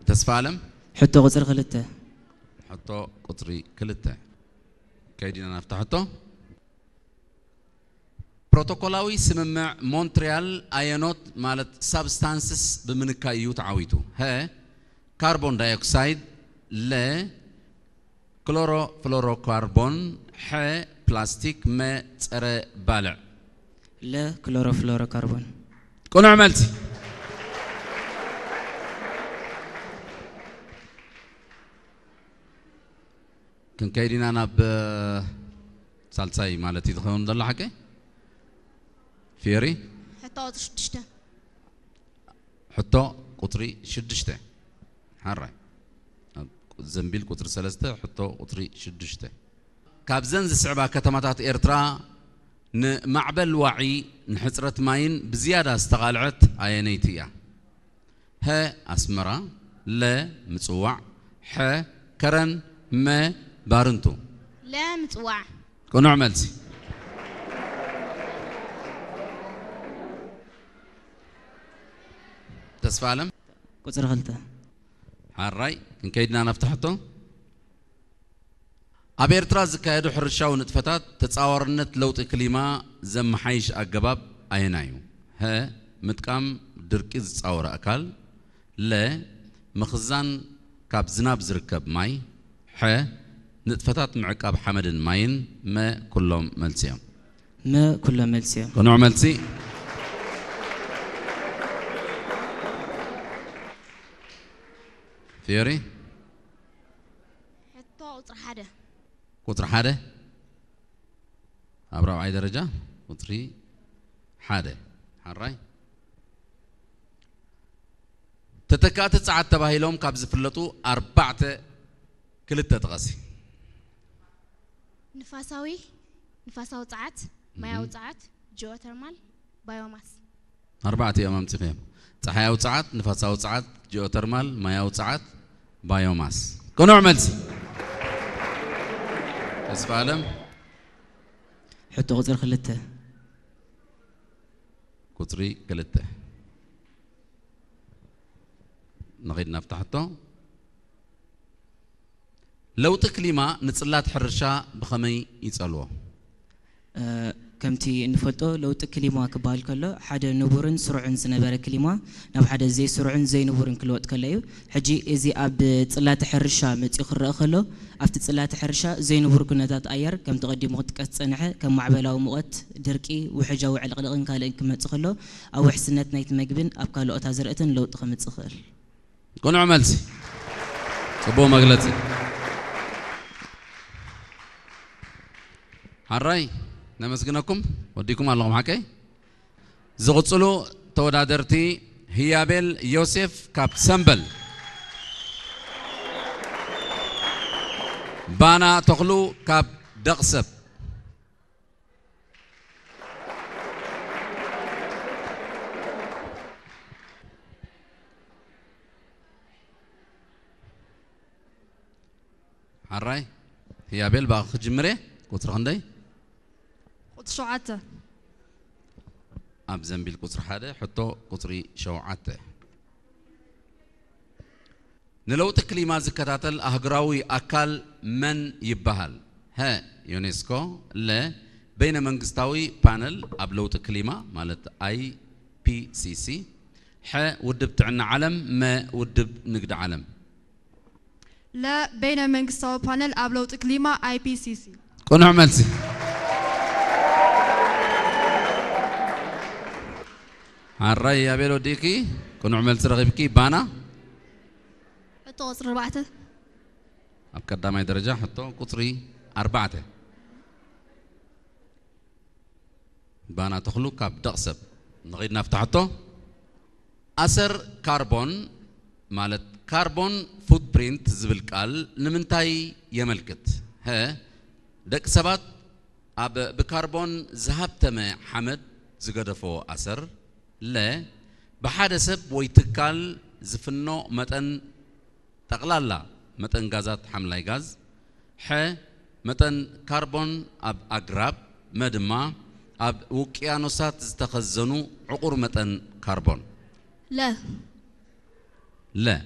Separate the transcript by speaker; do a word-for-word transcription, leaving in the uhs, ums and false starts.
Speaker 1: تسفعلم
Speaker 2: حتى قطر خلته
Speaker 1: حتى قطري كلته كيدينا نفتحته بروتوكولاوي سممع مونتريال ايونوت مالت سبستانسس بمنكايو تعويتو ها كربون دايوكسيد ل كلورو فلوروكربون ح بلاستيك ما ترى بالع
Speaker 2: لا كلورو فلوروكربون
Speaker 1: كون عملتي كن كايدين انا ب سالساي مالتي تخون دلا حكي فيري
Speaker 3: حتى قطر شدشته
Speaker 1: حتى قطري شدشته حراي زنبيل قطر سلسته حتى قطري شدشته كابزنز سعبا كتماتات إيرترا نمعبل وعي نحصرت ماين بزيادة استغالعت عينيتيا ها أسمرا لا مصوع ح كرن ما بارنتو
Speaker 3: لا مصوع
Speaker 1: كونو عملتي تسفعلم
Speaker 2: قطر خلته
Speaker 1: هالراي كن كيدنا نفتحته أبيرتراز كهدو حرشاو نتفتات تتصاورنت لوط كلمة زم حيش أجباب أينايو ها متقام دركز تصاور أكل لا مخزان كاب زناب زركب ماي ح نتفتات معكاب حمد ماين ما كلهم ملسيهم
Speaker 2: ما كلهم ملسيهم
Speaker 1: كنوع ملسي فيري
Speaker 3: حتى قطر حدا
Speaker 1: قطر حدا أبرع أي درجة قطري حدا حراي تتكات ساعات تباهيلهم كابز فلتو أربعة كلتا تغسي
Speaker 3: نفاساوي نفاساوي ساعات ماياو ساعات جيوترمال بايوماس
Speaker 1: أربعة أيام تقيم صحياو ساعات نفاساو ساعات جيوترمال ماياو ساعات بايوماس كنوع ملسي اسفعلم
Speaker 2: حتى قطر خلته
Speaker 1: قطري كلته نغيد نفتحته لو تكليما نتصلات حرشا بخمي يتصلوه
Speaker 2: أه كمتي نفلتو لو تكليما كبال كله حدا نبورن سرعن سنبر كليما نب حدا زي سرعن زي نبورن كلوت كليو حجي إزي أب تصلات حرشا متي خرق خلو أفت تصلات حرشا زي نبور كنتات أير كم تقدم وقت كتصنعه كم معبلا ومقت دركي وحجا وعلق لقن كالين كم تخلو أو حسنات نيت مجبن أبكالو أتازرقتن لو تخمت صخر
Speaker 1: كون عملتي صبو مغلتي حراي نمسكنكم وديكم الله معكي زغطلو تودادرتي هيابل يوسف كاب سمبل بانا تخلو كاب دقسب حراي هيابل باخ جمري قطر خندي
Speaker 3: قطر شعاته
Speaker 1: أب زنبيل قطر حدا حتى قطري شوعته نلو تكليما زكاتل أهجراوي أكل من يبهل ها يونسكو لا بين منقستاوي بانل أبلو تكليما مالت أي بي سي سي ح ودب تعنا علم ما ودب نقد علم
Speaker 4: لا بين منقستاوي بانل أبلو تكليما أي بي سي سي
Speaker 1: كون عملتي الرأي يا بيلو ديكي كون عملت رغبكي بانا
Speaker 3: حتى قطر أربعة
Speaker 1: أبكر درجة حتى قطري أربعة بانا تخلو كاب دقسب نغيد نفتحته أثر كربون مالت كربون فوت برينت زبالكال نمنتاي يملكت ها دك سبات أب بكربون ذهبت مع حمد زقدفو أثر لا بحادة سب ويتكال زفنو متن تقلالا متن غازات حملاي غاز ح متن كربون أب أقرب مدما أب وكيانوسات استخزنو عقور متن كربون
Speaker 3: لا
Speaker 1: لا